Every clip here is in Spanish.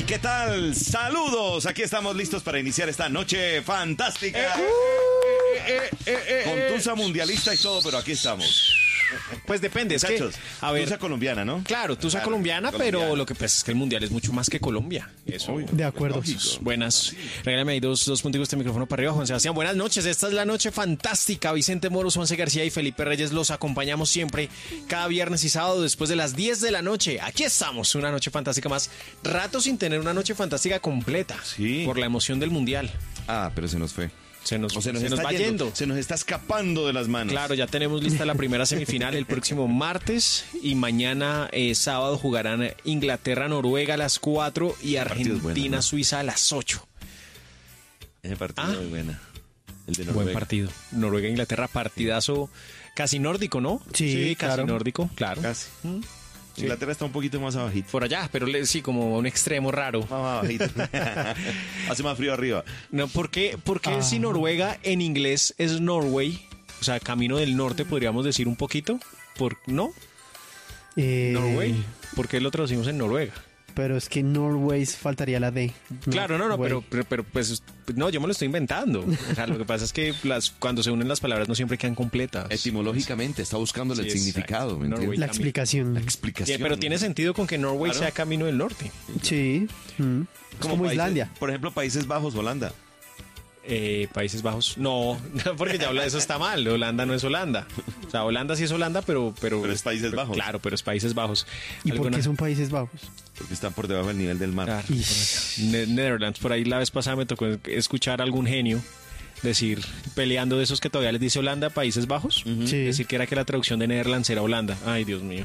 Hey, ¿qué tal? Saludos. Aquí estamos listos para iniciar esta noche fantástica. Con tusa mundialista y todo, pero aquí estamos. Pues depende, es Muchachos, que, a ver, tusa colombiana, ¿no? claro, tusa Claro, colombiana, colombiana. pero lo que pasa es que el mundial es mucho más que Colombia. Eso. Obvio. De acuerdo. Lógico. Buenas. Regálame ahí dos punticos de micrófono para arriba, Juan Sebastián. Buenas noches. Esta es la noche fantástica. Vicente Moros, Juanse García y Felipe Reyes los acompañamos siempre cada viernes y sábado después de las 10 de la noche. Aquí estamos, una noche fantástica más. Rato sin tener una noche fantástica completa. Sí. Por la emoción del mundial. Ah, pero se nos fue. Se nos O se nos va está yendo. Se nos está escapando de las manos. Claro, ya tenemos lista la primera semifinal el próximo martes y mañana sábado jugarán Inglaterra-Noruega a las 4 y partido es bueno, Argentina-Suiza a las 8. Ese partido es buena. El de Buen Noruega. partido. Noruega-Inglaterra, partidazo casi nórdico, ¿no? Sí, casi claro. nórdico, claro. Casi. Inglaterra está un poquito más abajito. Por allá, pero sí, como un extremo raro. Más abajito. Hace más frío arriba. No, ¿por qué si Noruega en inglés es Norway? O sea, camino del norte, podríamos decir un poquito. ¿No? Norway. ¿Por qué lo traducimos en Noruega? Pero es que Norway faltaría la D. Claro, no, Norway. pero pues no, yo me lo estoy inventando. O sea, lo que pasa es que cuando se unen las palabras no siempre quedan completas. Etimológicamente está buscando Sí, el significado, ¿me exacto. entiendes? La explicación. La explicación. Pero tiene sentido con que Norway Claro. sea camino del norte. Sí. Es como países- Islandia. Por ejemplo, Países Bajos, Holanda. Países Bajos. No, porque ya habla, eso está mal. Holanda no es Holanda. O sea, Holanda sí es Holanda, pero es Países Bajos. Claro, pero es Países Bajos. ¿Y por Alguna- qué son Países Bajos? Porque están por debajo del nivel del mar. Claro, Ish. Netherlands, por ahí la vez pasada me tocó escuchar a algún genio decir, peleando de esos que todavía les dice Holanda, Países Bajos, Sí. decir que era que la traducción de Netherlands era Holanda. Ay, Dios mío.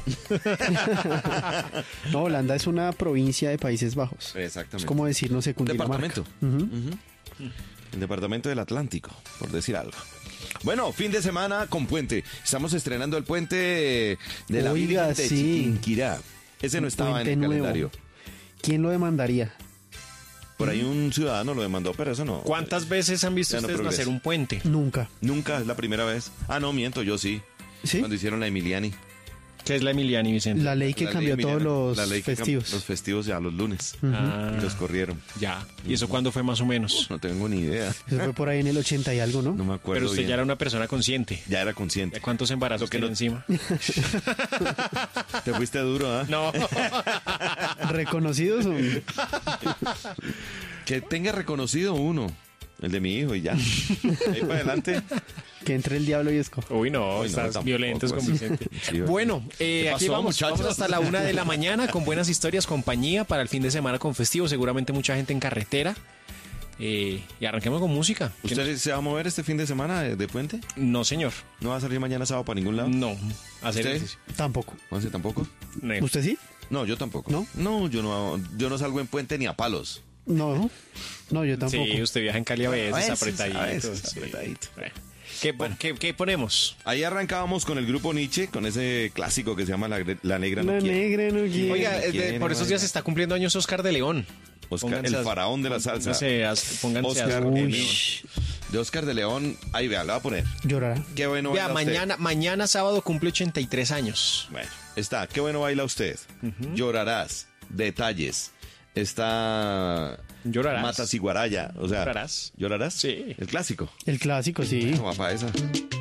No, Holanda es una provincia de Países Bajos. Exactamente. Es como decir, no sé, Cundinamarca. Departamento. Ujú. El departamento del Atlántico, por decir algo. Bueno, fin de semana con puente. Estamos estrenando el puente de la Oiga, Virgen de sí. Chiquinquirá. Ese no estaba en Puente el nuevo. calendario. ¿Quién lo demandaría? Por ahí un ciudadano lo demandó, pero eso no. ¿Cuántas veces han visto Ya no ustedes progresa. nacer un puente? Nunca. Nunca, es la primera vez. Ah, no, miento, yo sí. ¿Sí? Cuando hicieron la Emiliani. ¿Qué es la Emiliani, Vicente? La ley que La ley cambió todos Emiliani. los La ley que festivos. los festivos ya los lunes. Ah, Y los corrieron. ya. ¿Y eso cuándo fue más o menos? No tengo ni idea. Eso fue por ahí en el 80 y algo, ¿no? No me acuerdo Pero usted bien. ya era una persona consciente. Ya era consciente. ¿De cuántos embarazos Lo que tiene no- encima? Te fuiste duro, ¿ah? No. Reconocidos son. Que tenga reconocido uno. El de mi hijo y ya. Ahí para adelante. Que entre el diablo y esco. Uy, no, Uy, no, estás tampoco, violentos con así. Vicente. Sí, Bueno, ¿Qué aquí pasó, vamos muchachos? hasta la 1 de la mañana con buenas historias, compañía para el fin de semana con festivo. Seguramente mucha gente en carretera. Y arranquemos con música. ¿Usted se va a mover este fin de semana de puente? No, señor. ¿No va a salir mañana sábado para ningún lado? No. Hacer ¿Usted? ejercicio. Tampoco. ¿No sé tampoco? No. ¿Usted sí? No, yo tampoco. ¿No? No, yo no salgo en puente ni a palos. No. No, yo tampoco. Sí, usted viaja en Cali a veces, apretadito. a veces, sí. apretadito. Bueno. ¿Qué ponemos? Ahí arrancábamos con el grupo Nietzsche, con ese clásico que se llama La Negra No La Quiere. negra no quiere. Oiga, quiere por esos días bailar. se está cumpliendo años Oscar de León. Oscar, el faraón de la salsa. Pónganse Oscar a- de Uy. León. De Oscar de León. Ahí vea, lo va a poner. Llorará. Qué bueno Vea, baila usted. mañana sábado cumple 83 años. Bueno, está. Qué bueno baila usted. Llorarás. Detalles. Está... Llorarás. Matas y Guaraya. O sea, ¿Llorarás? ¿Llorarás? Sí. El clásico. El clásico, sí. Guapa esa.